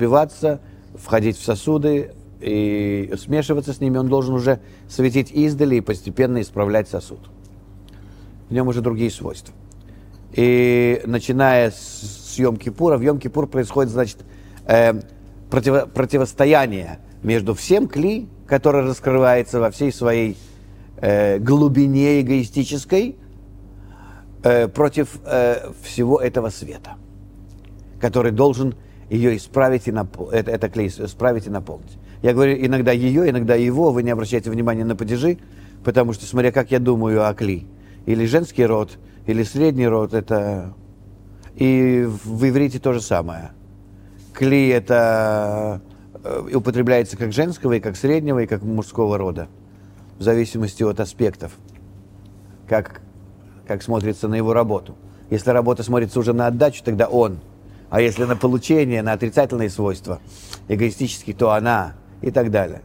воспеваться, входить в сосуды и смешиваться с ними. Он должен уже светить издали и постепенно исправлять сосуд. В нем уже другие свойства. И начиная с Йом-Кипура, в Йом-Кипур происходит, значит, противостояние между всем кли, который раскрывается во всей своей глубине эгоистической, против всего этого света, который должен ее исправить и это клей исправить и наполнить. Я говорю иногда ее, иногда его, вы не обращайте внимания на падежи, потому что, смотря как я думаю о кли, или женский род, или средний род, это... И в иврите то же самое. Кли это употребляется как женского, и как среднего, и как мужского рода, в зависимости от аспектов, как смотрится на его работу. Если работа смотрится уже на отдачу, тогда он. А если на получение, на отрицательные свойства, эгоистические, то она, и так далее.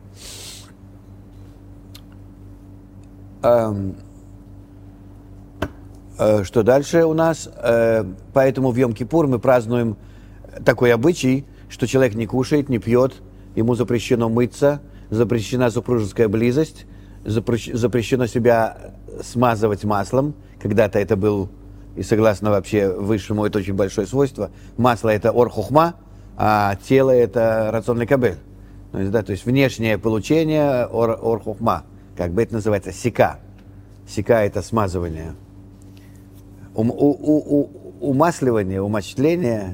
Что дальше у нас? Поэтому в Йом-Кипур мы празднуем такой обычай, что человек не кушает, не пьет, ему запрещено мыться, запрещена супружеская близость, запрещено себя смазывать маслом. Когда-то это был, и согласно вообще высшему, это очень большое свойство. Масло это ор-хухма, а тело это рацион лекабель. То есть внешнее получение ор-хухма. Как бы это называется? Сика. Сика это смазывание. Умасливание, умощение.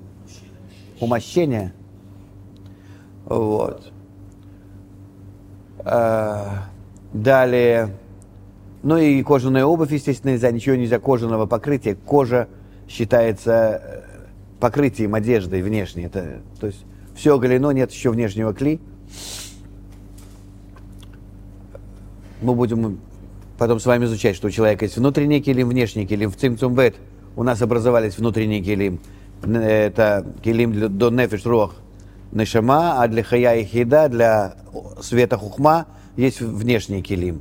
Вот. Далее. Ну и кожаная обувь, естественно, нельзя, нельзя кожаного покрытия. Кожа считается покрытием одежды внешней. То есть все оголено, нет еще внешнего кли. Мы будем потом с вами изучать, что у человека есть внутренний килим, внешний килим. В Цимцум бет у нас образовались внутренний килим. Это килим до нефеш руах нешама, а для хая и хида, для света хухма есть внешний килим.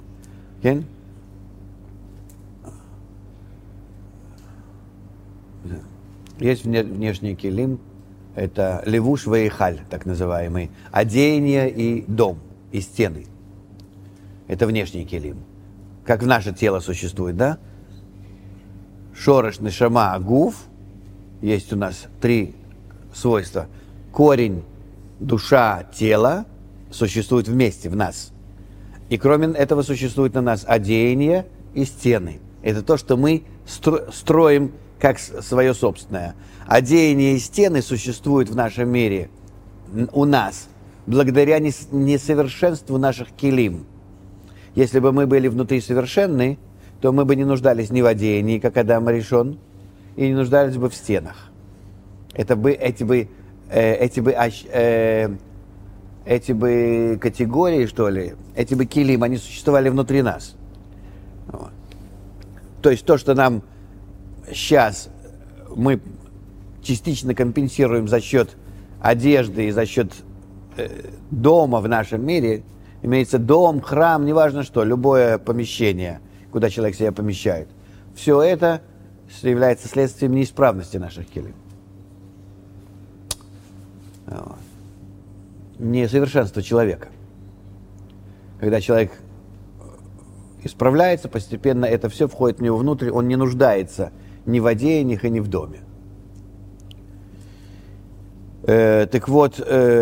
Есть внешний килим, это левуш вейхаль, так называемый, одеяние и дом, и стены. Это внешний килим. Как в наше тело существует, да? Шореш, нешама, агуф. Есть у нас 3 свойства. Корень, душа, тело существуют вместе в нас. И кроме этого существует на нас одеяние и стены. Это то, что мы строим как свое собственное. Одеяние и стены существуют в нашем мире у нас благодаря несовершенству наших килим. Если бы мы были внутри совершенны, то мы бы не нуждались ни в одеянии, как Адам решен, и не нуждались бы в стенах. Эти бы категории, что ли, эти бы килим, они существовали внутри нас. Вот. То есть то, что нам сейчас мы частично компенсируем за счет одежды и за счет дома в нашем мире, имеется дом, храм, неважно что, любое помещение, куда человек себя помещает. Все это является следствием неисправности наших килим. Вот. Несовершенство человека. Когда человек исправляется, постепенно это все входит в него внутрь, он не нуждается ни в одеяниях и ни в доме. Так вот,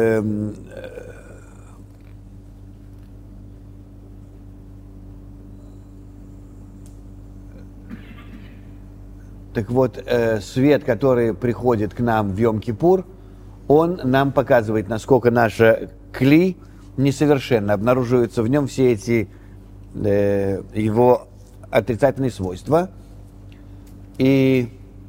свет, который приходит к нам в Йом-Кипур, он нам показывает, насколько наша кли несовершенна. Обнаруживаются в нем все эти его отрицательные свойства. И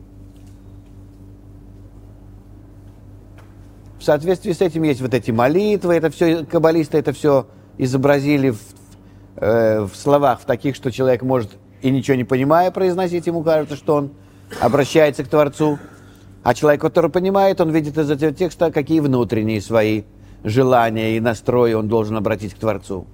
в соответствии с этим есть вот эти молитвы, это все, каббалисты это все изобразили в словах, в таких, что человек может и ничего не понимая произносить, ему кажется, что он обращается к Творцу. А человек, который понимает, он видит из этого текста, какие внутренние свои желания и настрои он должен обратить к Творцу.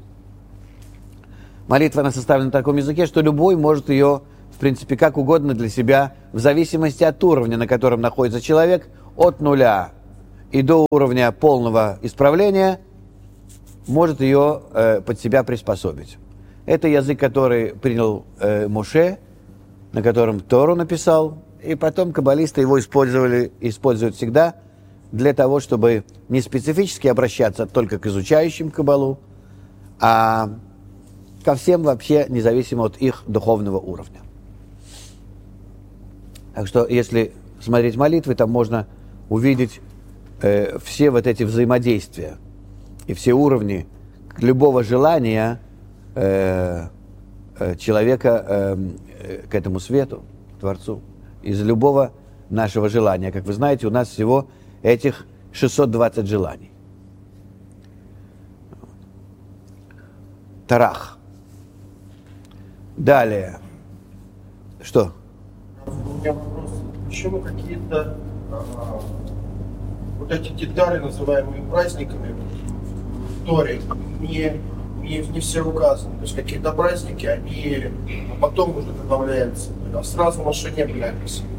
Молитва, она составлена на таком языке, что любой может ее, в принципе, как угодно для себя, в зависимости от уровня, на котором находится человек, от 0 и до уровня полного исправления может ее под себя приспособить. Это язык, который принял Моше, на котором Тору написал, и потом каббалисты его используют всегда для того, чтобы не специфически обращаться только к изучающим каббалу, а ко всем вообще, независимо от их духовного уровня. Так что, если смотреть молитвы, там можно увидеть все вот эти взаимодействия и все уровни любого желания человека к этому свету, к Творцу. Из любого нашего желания. Как вы знаете, у нас всего этих 620 желаний. Тарах. Далее. Что? У меня вопрос. Почему какие-то вот эти детали, называемые праздниками в Торе, не все указаны? То есть какие-то праздники, они потом уже добавляются, а сразу Моше не были описаны.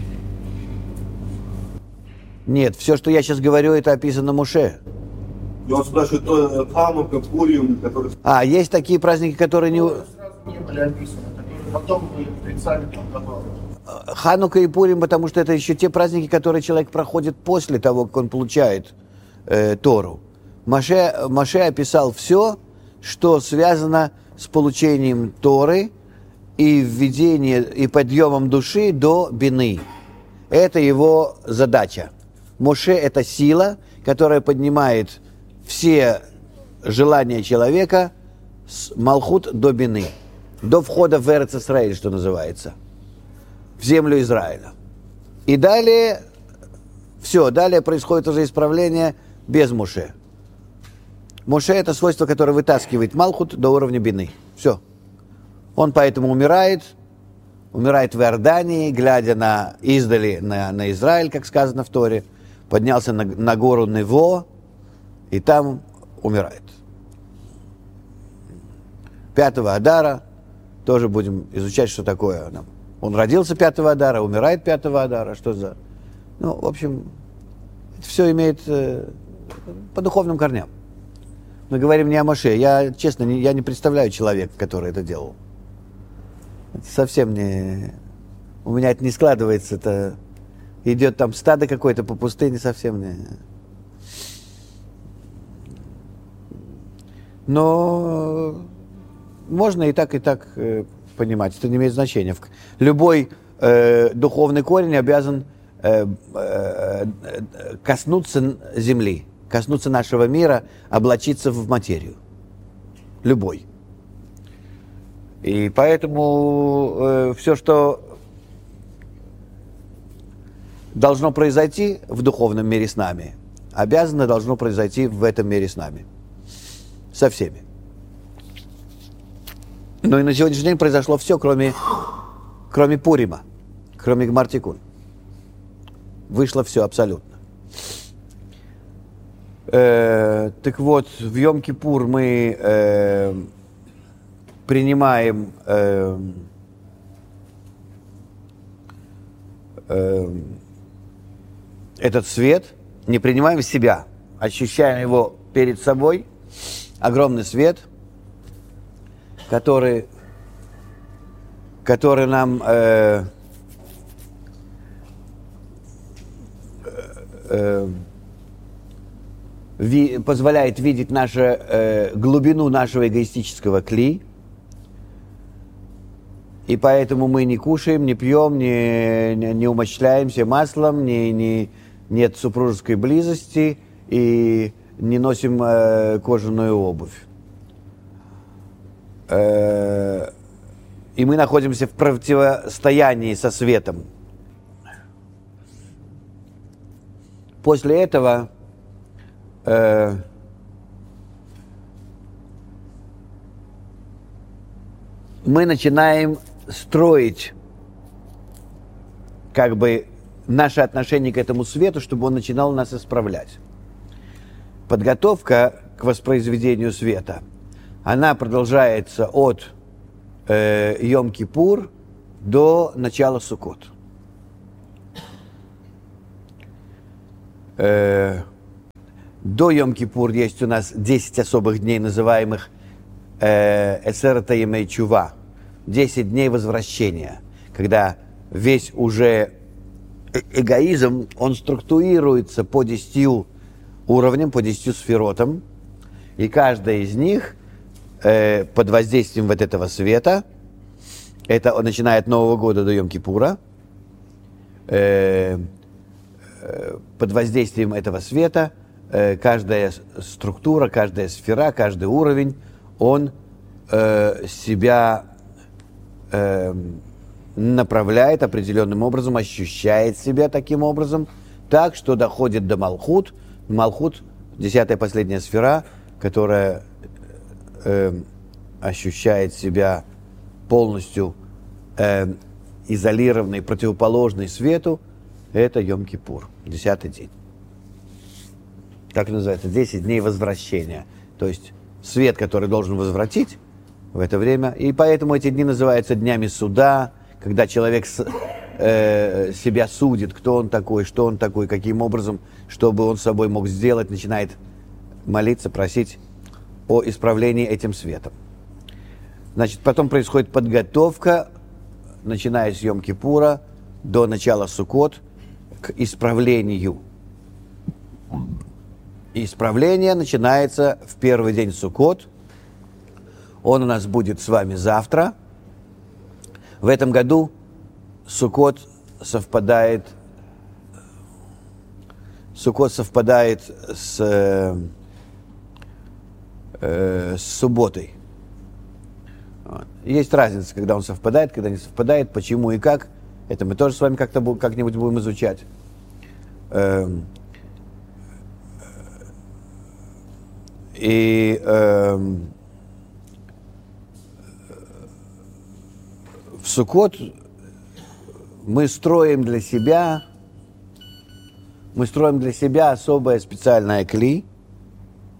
Нет, все, что я сейчас говорю, это описано Моше. Я вас спрашиваю, Ханука, Пурим, которые... Есть такие праздники, которые не... Сразу не были описаны, которые потом были специально там добавлены. Ханука и Пурим, потому что это еще те праздники, которые человек проходит после того, как он получает Тору. Моше описал все, что связано с получением Торы и введением и подъемом души до бины. Это его задача. Моше – это сила, которая поднимает все желания человека с Малхут до бины, до входа в Эрец Исраэль, что называется, в землю Израиля. И далее, далее происходит уже исправление без Моше. Моше – это свойство, которое вытаскивает Малхут до уровня бины. Все. Он поэтому умирает в Иордании, глядя издали на Израиль, как сказано в Торе, поднялся на гору Нево, и там умирает. 5-го Адара, тоже будем изучать, что такое. Он родился 5-го Адара, умирает 5-го Адара, что за... в общем, это все имеет по духовным корням. Мы говорим не о Моше. Я, честно, я не представляю человека, который это делал. Это совсем не... У меня это не складывается. Это идет там стадо какое-то по пустыне, совсем не... Но можно и так понимать. Это не имеет значения. Любой духовный корень обязан коснуться земли, коснуться нашего мира, облачиться в материю. Любой. И поэтому все, что должно произойти в духовном мире с нами, должно произойти в этом мире с нами. Со всеми. Но и на сегодняшний день произошло все, кроме Пурима, кроме Гмар Тикун. Вышло все абсолютно. Так вот, в Йом-Кипур мы принимаем этот свет, не принимаем себя, ощущаем его перед собой, огромный свет, который нам позволяет видеть глубину нашего эгоистического кли. И поэтому мы не кушаем, не пьем, не умощляемся маслом, нет супружеской близости и не носим кожаную обувь. И мы находимся в противостоянии со светом. После этого мы начинаем строить наше отношение к этому свету, чтобы он начинал нас исправлять. Подготовка к воспроизведению света, она продолжается от Йом-Кипур до начала Суккот. До Йом-Кипур есть у нас 10 особых дней, называемых Эсерата Емей Чува, 10 дней возвращения, когда весь уже эгоизм, он структурируется по 10 уровням, по 10 сферотам, и каждая из них под воздействием вот этого света, это начиная от Нового года до Йом-Кипура, под воздействием этого света каждая структура, каждая сфера, каждый уровень, он себя направляет определенным образом, ощущает себя таким образом, так, что доходит до Малхут. Малхут, 10-я последняя сфера, которая ощущает себя полностью изолированной, противоположной свету, это Йом-Кипур, 10-й день. Как называется? 10 дней возвращения. То есть свет, который должен возвратить в это время. И поэтому эти дни называются днями суда, когда человек себя судит, кто он такой, что он такой, каким образом, что бы он с собой мог сделать, начинает молиться, просить о исправлении этим светом. Значит, потом происходит подготовка, начиная с Йом-Кипура до начала Суккот, к исправлению. И исправление начинается в первый день Суккот. Он у нас будет с вами завтра. В этом году Суккот совпадает с субботой. Есть разница, когда он совпадает, когда не совпадает, почему и как. Это мы тоже с вами как-нибудь будем изучать. И в Суккот мы строим для себя особое специальное кли,